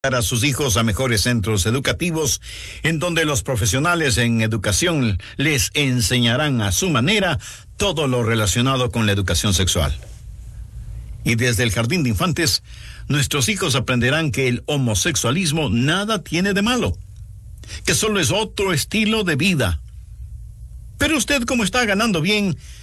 a sus hijos a mejores centros educativos, en donde los profesionales en educación les enseñarán a su manera todo lo relacionado con la educación sexual. Y desde el jardín de infantes, nuestros hijos aprenderán que el homosexualismo nada tiene de malo, que solo es otro estilo de vida. Pero usted, como está ganando bien,